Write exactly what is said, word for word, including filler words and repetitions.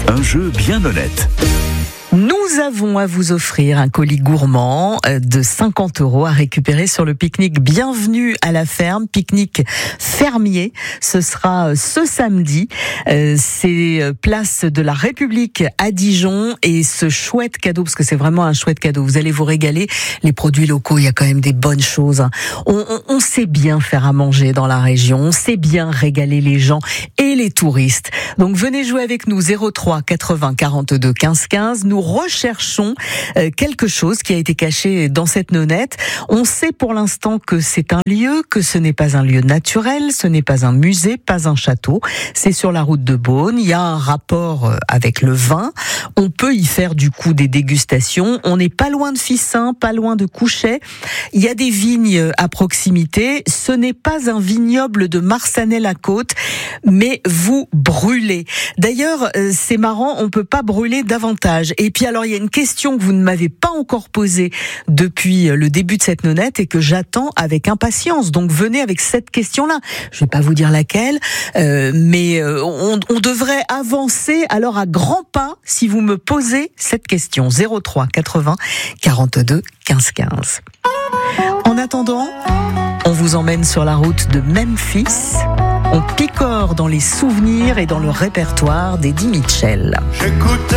Un jeu bien honnête. Nous avons à vous offrir un colis gourmand de cinquante euros à récupérer sur le pique-nique Bienvenue à la ferme, pique-nique fermier. Ce sera ce samedi. C'est place de la République à Dijon et ce chouette cadeau, parce que c'est vraiment un chouette cadeau. Vous allez vous régaler. Les produits locaux, il y a quand même des bonnes choses. On, on, on sait bien faire à manger dans la région. On sait bien régaler les gens et les touristes. Donc venez jouer avec nous zéro trois quatre-vingts quarante-deux quinze quinze. Nous recherchons quelque chose qui a été caché dans cette nonnette. On sait pour l'instant que c'est un lieu, que ce n'est pas un lieu naturel, ce n'est pas un musée, pas un château. C'est sur la route de Beaune. Il y a un rapport avec le vin. On peut y faire du coup des dégustations. On n'est pas loin de Fissin, pas loin de Couchet. Il y a des vignes à proximité. Ce n'est pas un vignoble de Marsanais-la-Côte, mais vous brûlez. D'ailleurs, c'est marrant, on peut pas brûler davantage. Et puis alors, il y a une question que vous ne m'avez pas encore posée depuis le début de cette nonnette et que j'attends avec impatience. Donc venez avec cette question-là. Je vais pas vous dire laquelle, euh, mais on, on devrait avancer alors à grands pas si vous me posez cette question. zéro trois quatre-vingts quarante-deux quinze quinze. En attendant, on vous emmène sur la route de Memphis. On picore dans les souvenirs et dans le répertoire d'Eddie Mitchell. J'écoute